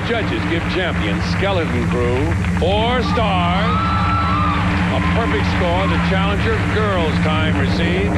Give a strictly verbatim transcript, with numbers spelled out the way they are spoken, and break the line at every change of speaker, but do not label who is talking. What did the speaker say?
judges give champion Skeleton Crew four stars. A perfect score the Challenger girls' time receives